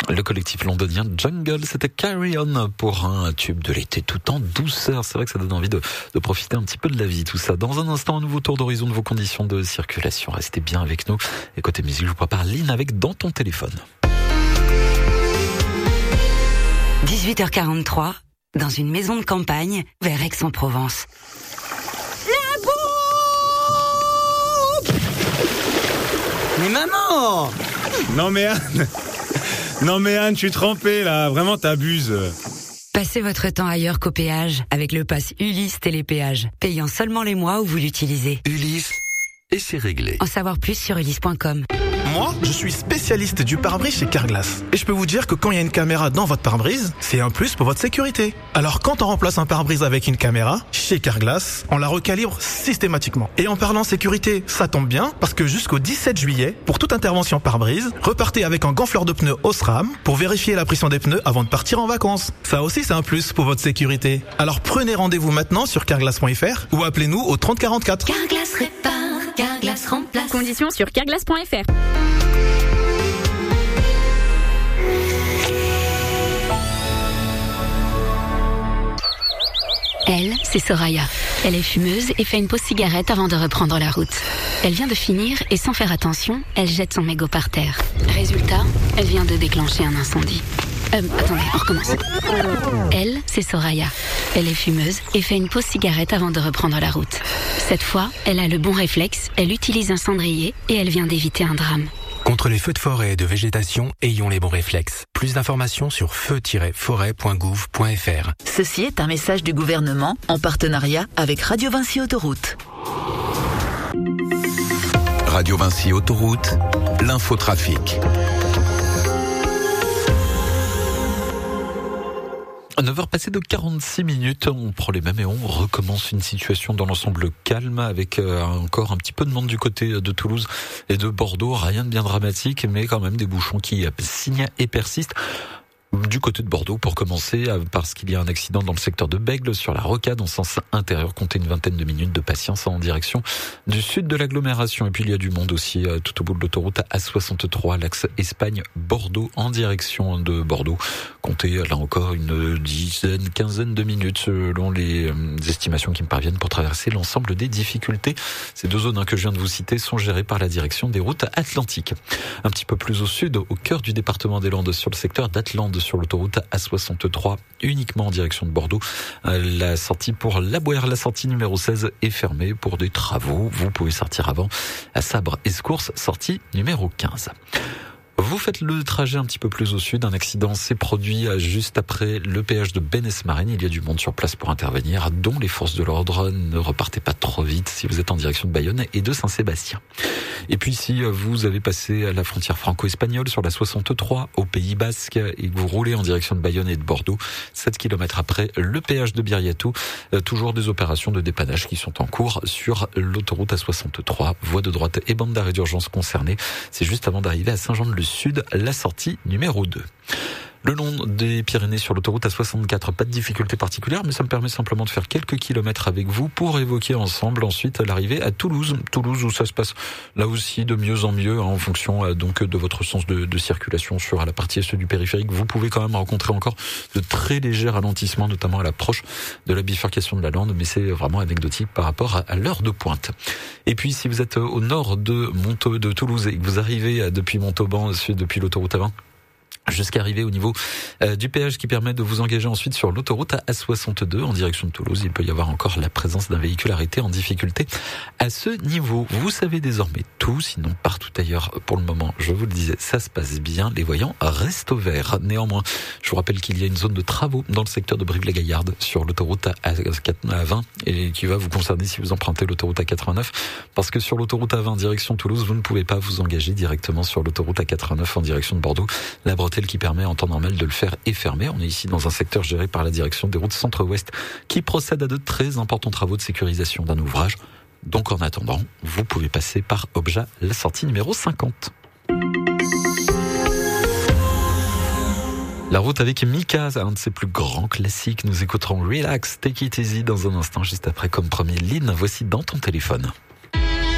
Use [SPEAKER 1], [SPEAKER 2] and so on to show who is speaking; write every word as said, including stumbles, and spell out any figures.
[SPEAKER 1] Le collectif londonien Jungle, c'était Carry On pour un tube de l'été tout en douceur. C'est vrai que ça donne envie de, de profiter un petit peu de la vie, tout ça. Dans un instant, un nouveau tour d'horizon de vos conditions de circulation. Restez bien avec nous. Et côté musique, je vous prépare Lynn avec Dans ton téléphone.
[SPEAKER 2] dix-huit heures quarante-trois, dans une maison de campagne, vers Aix-en-Provence.
[SPEAKER 3] La bombe! Mais maman!
[SPEAKER 4] Non mais Anne, non mais Anne, je suis trempé là, vraiment t'abuses.
[SPEAKER 2] Passez votre temps ailleurs qu'au péage avec le pass Ulysse Télépéage, payant seulement les mois où vous l'utilisez.
[SPEAKER 5] Ulysse, et c'est réglé.
[SPEAKER 2] En savoir plus sur ulysse point com.
[SPEAKER 6] Moi, je suis spécialiste du pare-brise chez Carglass. Et je peux vous dire que quand il y a une caméra dans votre pare-brise, c'est un plus pour votre sécurité. Alors quand on remplace un pare-brise avec une caméra, chez Carglass, on la recalibre systématiquement. Et en parlant sécurité, ça tombe bien, parce que jusqu'au dix-sept juillet, pour toute intervention pare-brise, repartez avec un gonfleur de pneus Osram pour vérifier la pression des pneus avant de partir en vacances. Ça aussi, c'est un plus pour votre sécurité. Alors prenez rendez-vous maintenant sur carglass point f r ou appelez-nous au trente quarante-quatre.
[SPEAKER 7] Carglass répare, Carglass remplace.
[SPEAKER 8] Conditions sur carglass point f r.
[SPEAKER 7] Elle, c'est Soraya. Elle est fumeuse et fait une pause cigarette avant de reprendre la route. Elle vient de finir et sans faire attention, elle jette son mégot par terre. Résultat, elle vient de déclencher un incendie. Euh, attendez, on recommence. Elle, c'est Soraya. Elle est fumeuse et fait une pause cigarette avant de reprendre la route. Cette fois, elle a le bon réflexe, elle utilise un cendrier et elle vient d'éviter un drame.
[SPEAKER 9] Contre les feux de forêt et de végétation, ayons les bons réflexes. Plus d'informations sur feu tiret forêt point gouv point f r.
[SPEAKER 10] Ceci est un message du gouvernement en partenariat avec Radio Vinci Autoroute.
[SPEAKER 5] Radio Vinci Autoroute, l'infotrafic.
[SPEAKER 1] À neuf heures passées de quarante-six minutes, on prend les mêmes et on recommence une situation dans l'ensemble calme avec euh, encore un petit peu de monde du côté de Toulouse et de Bordeaux. Rien de bien dramatique, mais quand même des bouchons qui signent et persistent. Du côté de Bordeaux, pour commencer, parce qu'il y a un accident dans le secteur de Bègles sur la Rocade en sens intérieur. Comptez une vingtaine de minutes de patience en direction du sud de l'agglomération. Et puis il y a du monde aussi tout au bout de l'autoroute A soixante-trois, l'axe Espagne-Bordeaux en direction de Bordeaux. Comptez là encore une dizaine, quinzaine de minutes selon les estimations qui me parviennent pour traverser l'ensemble des difficultés. Ces deux zones que je viens de vous citer sont gérées par la direction des routes atlantiques. Un petit peu plus au sud, au cœur du département des Landes, sur le secteur d'Atlande, sur l'autoroute A soixante-trois, uniquement en direction de Bordeaux. La sortie pour La Bouère, la sortie numéro seize est fermée pour des travaux. Vous pouvez sortir avant à Sabre-Escourse, sortie numéro quinze. Vous faites le trajet un petit peu plus au sud. Un accident s'est produit juste après le péage de Bénesse-Marraine. Il y a du monde sur place pour intervenir, dont les forces de l'ordre. Ne repartez pas trop vite si vous êtes en direction de Bayonne et de Saint-Sébastien. Et puis si vous avez passé la frontière franco-espagnole sur la soixante-trois au Pays Basque et que vous roulez en direction de Bayonne et de Bordeaux, sept kilomètres après le péage de Biriatou, toujours des opérations de dépannage qui sont en cours sur l'autoroute A soixante-trois, voie de droite et bande d'arrêt d'urgence concernée. C'est juste avant d'arriver à Saint-Jean-de-Luz Sud, la sortie numéro deux. Le long des Pyrénées sur l'autoroute A soixante-quatre, pas de difficulté particulière, mais ça me permet simplement de faire quelques kilomètres avec vous pour évoquer ensemble ensuite l'arrivée à Toulouse. Toulouse où ça se passe là aussi de mieux en mieux, hein, en fonction euh, donc de votre sens de, de circulation sur la partie est du périphérique. Vous pouvez quand même rencontrer encore de très légers ralentissements, notamment à l'approche de la bifurcation de la Lande, mais c'est vraiment anecdotique par rapport à, à l'heure de pointe. Et puis si vous êtes au nord de Montaut, de Toulouse et que vous arrivez depuis Montauban, depuis l'autoroute A vingt, jusqu'à arriver au niveau euh, du péage qui permet de vous engager ensuite sur l'autoroute A soixante-deux en direction de Toulouse. Il peut y avoir encore la présence d'un véhicule arrêté en difficulté à ce niveau. Vous savez désormais tout, sinon partout ailleurs pour le moment, je vous le disais, ça se passe bien. Les voyants restent au vert. Néanmoins, je vous rappelle qu'il y a une zone de travaux dans le secteur de Brive-la-Gaillarde sur l'autoroute A vingt et qui va vous concerner si vous empruntez l'autoroute A quatre-vingt-neuf, parce que sur l'autoroute A vingt en direction de Toulouse, vous ne pouvez pas vous engager directement sur l'autoroute A quatre-vingt-neuf en direction de Bordeaux. La bretelle qui permet en temps normal de le faire est fermée. On est ici dans un secteur géré par la direction des routes centre-ouest qui procède à de très importants travaux de sécurisation d'un ouvrage. Donc en attendant, vous pouvez passer par Obja, la sortie numéro cinquante. La route avec Mika, un de ses plus grands classiques. Nous écouterons Relax, Take It Easy dans un instant, juste après comme premier Lynn. Voici Dans ton téléphone.